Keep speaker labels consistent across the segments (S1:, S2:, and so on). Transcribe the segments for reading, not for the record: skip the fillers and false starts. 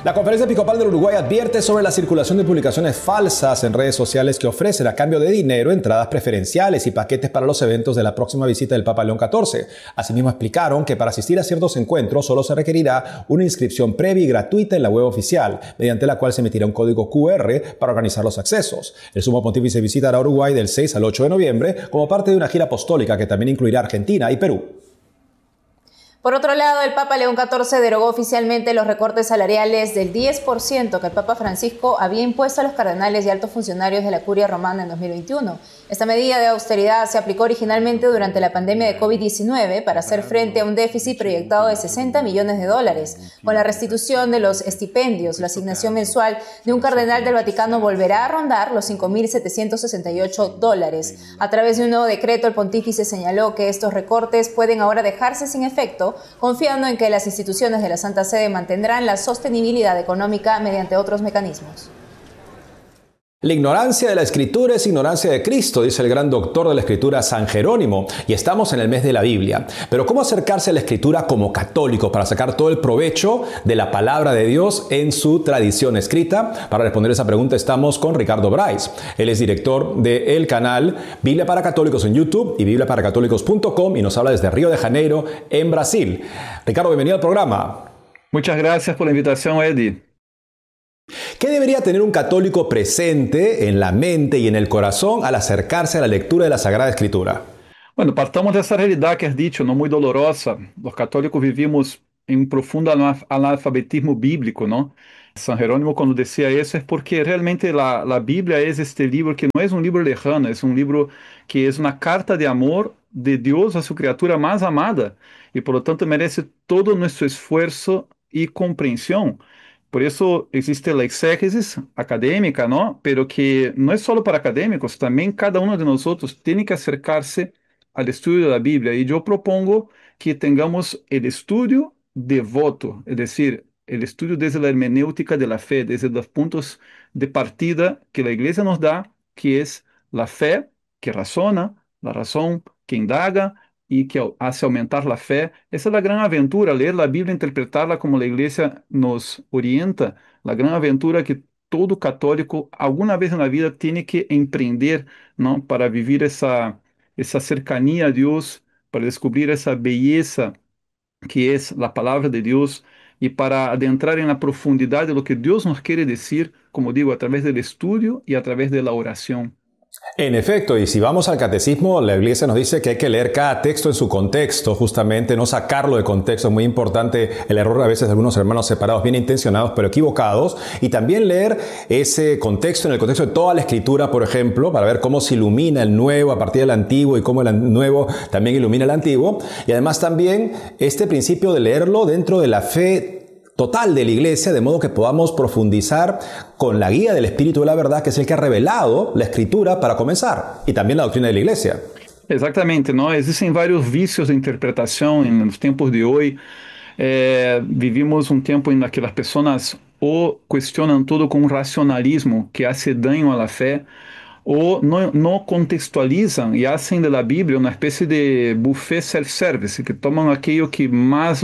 S1: La Conferencia Episcopal del Uruguay advierte sobre la circulación de publicaciones falsas en redes sociales que ofrecen a cambio de dinero entradas preferenciales y paquetes para los eventos de la próxima visita del Papa León XIV. Asimismo explicaron que para asistir a ciertos encuentros solo se requerirá una inscripción previa y gratuita en la web oficial, mediante la cual se emitirá un código QR para organizar los accesos. El Sumo Pontífice visitará Uruguay del 6 al 8 de noviembre como parte de una gira apostólica que también incluirá Argentina y Perú.
S2: Por otro lado, el Papa León XIV derogó oficialmente los recortes salariales del 10% que el Papa Francisco había impuesto a los cardenales y altos funcionarios de la Curia Romana en 2021. Esta medida de austeridad se aplicó originalmente durante la pandemia de COVID-19 para hacer frente a un déficit proyectado de $60 millones. Con la restitución de los estipendios, la asignación mensual de un cardenal del Vaticano volverá a rondar los $5.768. A través de un nuevo decreto, el pontífice señaló que estos recortes pueden ahora dejarse sin efecto, confiando en que las instituciones de la Santa Sede mantendrán la sostenibilidad económica mediante otros mecanismos.
S1: La ignorancia de la Escritura es ignorancia de Cristo, dice el gran doctor de la Escritura San Jerónimo, y estamos en el mes de la Biblia. Pero ¿cómo acercarse a la Escritura como católico para sacar todo el provecho de la palabra de Dios en su tradición escrita? Para responder esa pregunta estamos con Ricardo Bryce. Él es director del canal Biblia para Católicos en YouTube y bibliaparacatólicos.com y nos habla desde Río de Janeiro, en Brasil. Ricardo, bienvenido al programa.
S3: Muchas gracias por la invitación, Eddie.
S1: ¿Qué debería tener un católico presente en la mente y en el corazón al acercarse a la lectura de la Sagrada Escritura?
S3: Bueno, partamos dessa realidade que has dicho, não muito dolorosa. Os católicos vivimos em um profundo analfabetismo bíblico, não? San Jerónimo, quando dizia isso, é porque realmente a Bíblia é este livro que não é um livro lejano, é um livro que é uma carta de amor de Deus a sua criatura mais amada e, por lo tanto, merece todo o nosso esforço e compreensão. Por isso existe a exégesis acadêmica, ¿no? Pero que não é só para acadêmicos, também cada um de nós tem que acercar-se ao estudo da Bíblia. E eu propongo que tenhamos o estudo devoto, é decir, o estudo desde a hermenêutica da fé, desde os pontos de partida que a Igreja nos dá, que é a fé que razona, a razão que indaga, e que hace aumentar a fé. Essa é a grande aventura, ler a Bíblia, interpretarla como a Igreja nos orienta, a grande aventura que todo católico alguma vez na vida tem que empreender, não, para viver essa cercania a Deus, para descobrir essa beleza que é a palavra de Deus e para adentrar na profundidade do que Deus nos quer dizer, como digo, através do estudo e através da oração.
S1: En efecto, y si vamos al catecismo, la Iglesia nos dice que hay que leer cada texto en su contexto, justamente no sacarlo de contexto. Es muy importante el error a veces de algunos hermanos separados, bien intencionados pero equivocados, y también leer ese contexto en el contexto de toda la Escritura, por ejemplo, para ver cómo se ilumina el nuevo a partir del antiguo y cómo el nuevo también ilumina el antiguo. Y además también este principio de leerlo dentro de la fe total de la Iglesia, de modo que podamos profundizar con la guía del Espíritu de la verdad, que es el que ha revelado la Escritura para comenzar, y también la doctrina de la Iglesia.
S3: Exatamente, não? Existem vários vícios de interpretação nos tempos de hoje. Vivimos um tempo em que as pessoas ou questionam tudo com um racionalismo que hace daño à fé, ou não contextualizam e fazem da Bíblia uma espécie de buffet self-service, que tomam aquilo que mais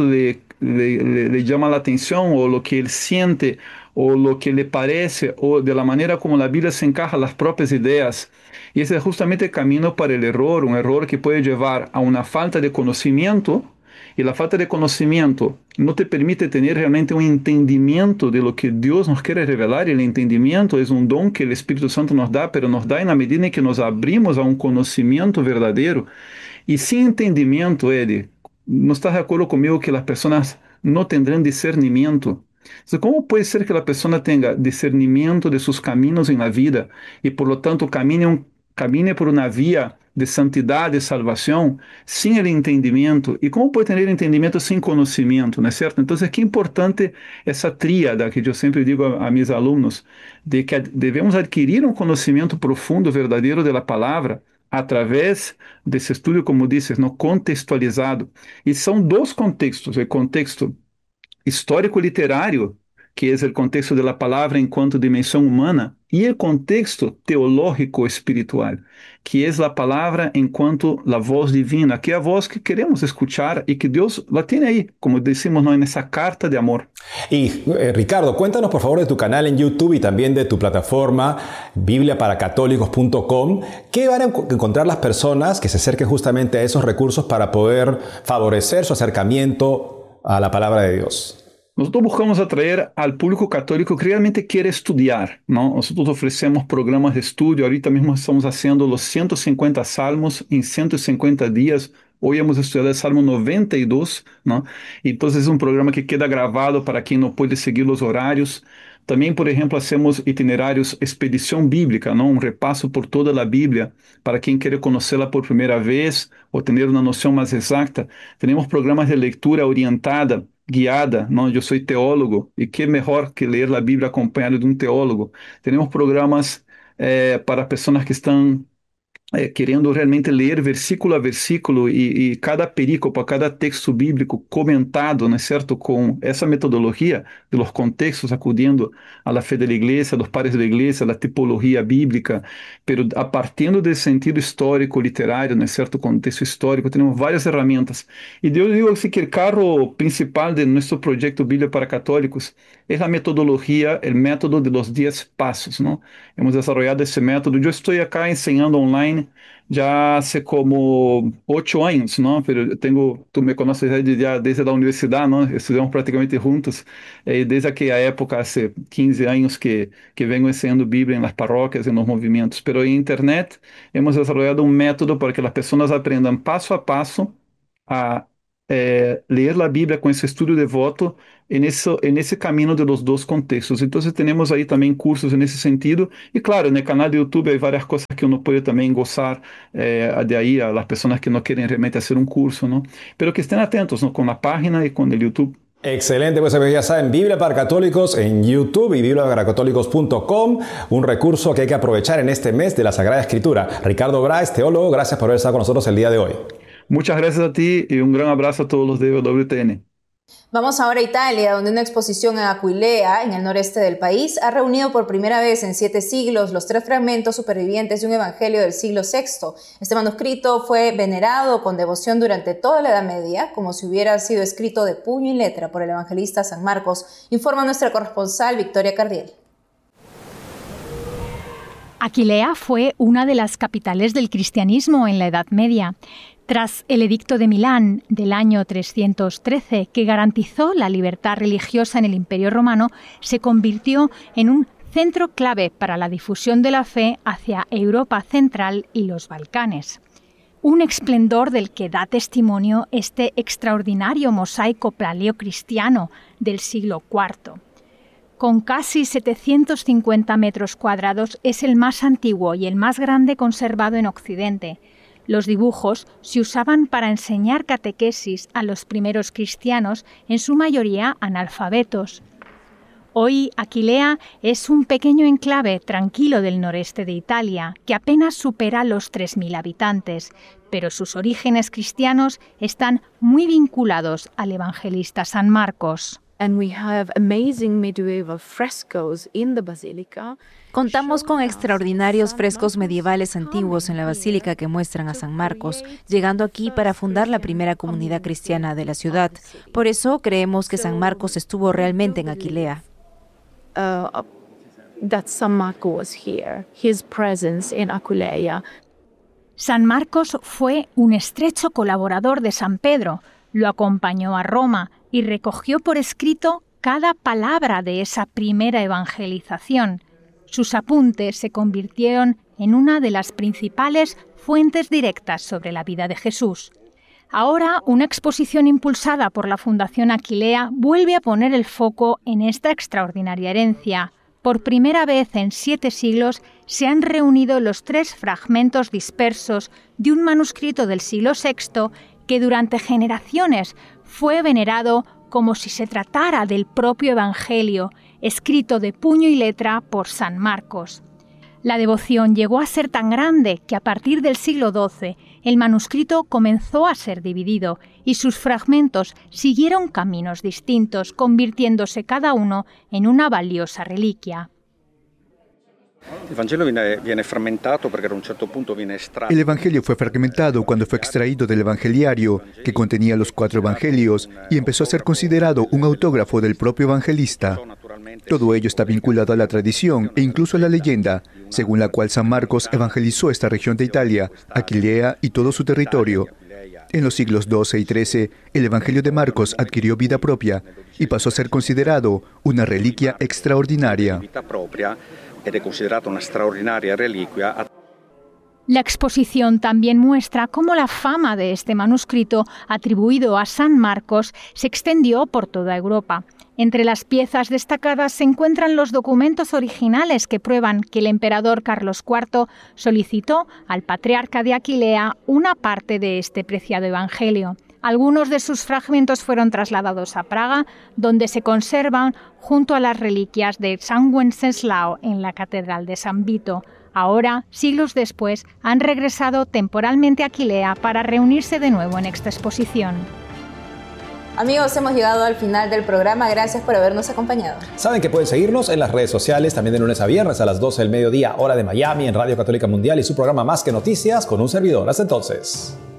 S3: le llama la atención, o lo que él siente, o lo que le parece, o de la manera como la Biblia se encaja las propias ideas. Y ese es justamente el camino para el error, un error que puede llevar a una falta de conocimiento, y la falta de conocimiento no te permite tener realmente un entendimiento de lo que Dios nos quiere revelar, y el entendimiento es un don que el Espíritu Santo nos da, pero nos da en la medida en que nos abrimos a un conocimiento verdadero. Y sin entendimiento, Eddie, ¿no estás de acuerdo conmigo que las personas no tendrán discernimiento? Entonces, ¿cómo puede ser que la persona tenga discernimiento de sus caminos en la vida y por lo tanto camine por una vía de santidad, de salvación, sin el entendimiento? ¿Y cómo puede tener entendimiento sin conocimiento? ¿No es cierto? Entonces, qué importante esa tríada que yo siempre digo a mis alumnos, de que debemos adquirir un conocimiento profundo, verdadero de la palabra, através desse estudo, como dices, no contextualizado. E são dois contextos: o contexto histórico-literário, que é o contexto da palavra enquanto dimensão humana, y el contexto teológico espiritual, que es la palabra en cuanto la voz divina, que es la voz que queremos escuchar y que Dios la tiene ahí, como decimos, ¿no?, en esa carta de amor.
S1: Y Ricardo, cuéntanos por favor de tu canal en YouTube y también de tu plataforma bibliaparacatólicos.com. ¿Qué van a encontrar las personas que se acerquen justamente a esos recursos para poder favorecer su acercamiento a la palabra de Dios?
S3: Nosotros buscamos atraer al público católico que realmente quiere estudiar, ¿no? Nosotros ofrecemos programas de estudio. Ahorita mismo estamos haciendo los 150 salmos en 150 días. Hoy hemos estudiado el Salmo 92, ¿no? Entonces es un programa que queda grabado para quien no puede seguir los horarios. También, por ejemplo, hacemos itinerarios expedición bíblica, ¿no? Un repaso por toda la Biblia para quien quiere conocerla por primera vez o tener una noción más exacta. Tenemos programas de lectura orientada, guiada, ¿no? Yo soy teólogo y qué mejor que leer la Biblia acompañado de un teólogo. Tenemos programas para personas que están querendo realmente ler versículo a versículo e cada perícopa, cada texto bíblico comentado, ¿no es cierto?, con esa metodología de los contextos, acudiendo a la fe de la iglesia, a los padres de la iglesia, a la tipología bíblica, pero a partir del sentido histórico, literario, ¿no es cierto?, contexto histórico, tenemos varias herramientas. Y yo digo así que el carro principal de nuestro proyecto Biblia para Católicos es la metodología, el método de los 10 pasos, ¿no? Hemos desarrollado ese método. Yo estoy acá enseñando online ya hace como 8 años, ¿no? Pero tú me conoces ya desde la universidad, ¿no? Estudiamos prácticamente juntos, desde aquella época, hace 15 años que vengo enseñando Biblia en las parroquias, en los movimientos. Pero en Internet hemos desarrollado un método para que las personas aprendan paso a paso a leer la Biblia con ese estudio devoto en ese camino de los dos contextos. Entonces tenemos ahí también cursos en ese sentido. Y claro, en el canal de YouTube hay varias cosas que uno puede también gozar de ahí a las personas que no quieren realmente hacer un curso, ¿no? Pero que estén atentos, ¿no?, con la página y con el YouTube.
S1: Excelente, pues ya saben, Biblia para Católicos en YouTube y bibliaparacatólicos.com, un recurso que hay que aprovechar en este mes de la Sagrada Escritura. Ricardo Bryce, teólogo, gracias por haber estado con nosotros el día de hoy.
S3: Muchas gracias a ti y un gran abrazo a todos los de WTN.
S2: Vamos ahora a Italia, donde una exposición en Aquilea, en el noreste del país, ha reunido por primera vez en 7 siglos los 3 fragmentos supervivientes de un evangelio del siglo VI. Este manuscrito fue venerado con devoción durante toda la Edad Media, como si hubiera sido escrito de puño y letra por el evangelista San Marcos, informa nuestra corresponsal Victoria Cardiel.
S4: Aquilea fue una de las capitales del cristianismo en la Edad Media. Tras el Edicto de Milán del año 313, que garantizó la libertad religiosa en el Imperio Romano, se convirtió en un centro clave para la difusión de la fe hacia Europa Central y los Balcanes. Un esplendor del que da testimonio este extraordinario mosaico paleocristiano del siglo IV. Con casi 750 metros cuadrados, es el más antiguo y el más grande conservado en Occidente. Los dibujos se usaban para enseñar catequesis a los primeros cristianos, en su mayoría analfabetos. Hoy Aquilea es un pequeño enclave tranquilo del noreste de Italia, que apenas supera los 3.000 habitantes, pero sus orígenes cristianos están muy vinculados al evangelista San Marcos.
S5: Contamos con extraordinarios frescos medievales antiguos en la basílica que muestran a San Marcos, llegando aquí para fundar la primera comunidad cristiana de la ciudad. Por eso creemos que San Marcos estuvo realmente en Aquilea.
S4: San Marcos fue un estrecho colaborador de San Pedro, lo acompañó a Roma y recogió por escrito cada palabra de esa primera evangelización. Sus apuntes se convirtieron en una de las principales fuentes directas sobre la vida de Jesús. Ahora, una exposición impulsada por la Fundación Aquilea vuelve a poner el foco en esta extraordinaria herencia. Por primera vez en 7 siglos se han reunido los 3 fragmentos dispersos de un manuscrito del siglo VI que durante generaciones fue venerado como si se tratara del propio Evangelio, escrito de puño y letra por San Marcos. La devoción llegó a ser tan grande que a partir del siglo XII el manuscrito comenzó a ser dividido y sus fragmentos siguieron caminos distintos, convirtiéndose cada uno en una valiosa reliquia.
S6: El Evangelio fue fragmentado cuando fue extraído del Evangeliario, que contenía los 4 Evangelios, y empezó a ser considerado un autógrafo del propio evangelista. Todo ello está vinculado a la tradición e incluso a la leyenda, según la cual San Marcos evangelizó esta región de Italia, Aquilea y todo su territorio. En los siglos XII y XIII, el Evangelio de Marcos adquirió vida propia y pasó a ser considerado una reliquia extraordinaria.
S4: La exposición también muestra cómo la fama de este manuscrito, atribuido a San Marcos, se extendió por toda Europa. Entre las piezas destacadas se encuentran los documentos originales que prueban que el emperador Carlos IV solicitó al patriarca de Aquilea una parte de este preciado evangelio. Algunos de sus fragmentos fueron trasladados a Praga, donde se conservan junto a las reliquias de San Wenceslao en la Catedral de San Vito. Ahora, siglos después, han regresado temporalmente a Aquilea para reunirse de nuevo en esta exposición.
S2: Amigos, hemos llegado al final del programa. Gracias por habernos acompañado.
S1: Saben que pueden seguirnos en las redes sociales, también de lunes a viernes a las 12 del mediodía, hora de Miami, en Radio Católica Mundial y su programa Más que Noticias con un servidor. Hasta entonces.